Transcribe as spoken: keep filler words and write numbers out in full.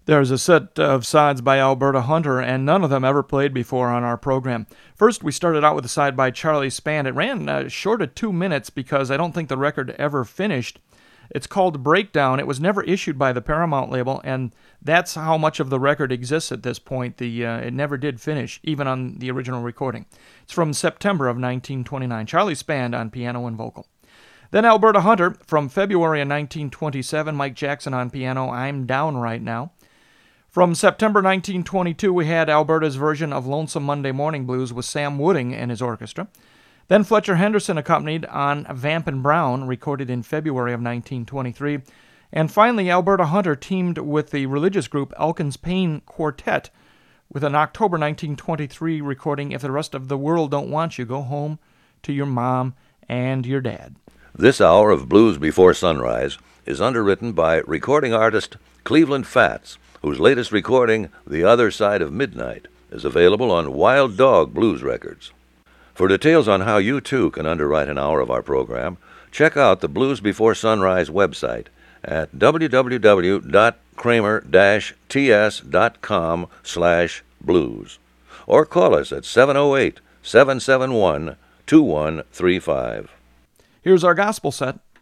There's a set of sides by Alberta Hunter, and none of them ever played before on our program. First, we started out with a side by Charlie Span. It ran uh, short of two minutes because I don't think the record ever finished. It's called Breakdown. It was never issued by the Paramount label, and that's how much of the record exists at this point. The uh, it never did finish, even on the original recording. It's from September of nineteen twenty-nine. Charlie Span on piano and vocal. Then Alberta Hunter, from February of nineteen twenty-seven. Mike Jackson on piano, I'm Down Right Now. From September nineteen twenty-two, we had Alberta's version of Lonesome Monday Morning Blues with Sam Wooding and his orchestra. Then Fletcher Henderson accompanied on Vampin' Brown, recorded in February of nineteen twenty-three. And finally, Alberta Hunter teamed with the religious group Elkins Payne Quartet with an October nineteen twenty-three recording, If the Rest of the World Don't Want You, Go Home to Your Mom and Your Dad. This hour of Blues Before Sunrise is underwritten by recording artist Cleveland Fats, whose latest recording, The Other Side of Midnight, is available on Wild Dog Blues Records. For details on how you too can underwrite an hour of our program, check out the Blues Before Sunrise website at w w w dot kramer dash t s dot com slash blues or call us at seven oh eight, seven seven one, two one three five. Here's our gospel set.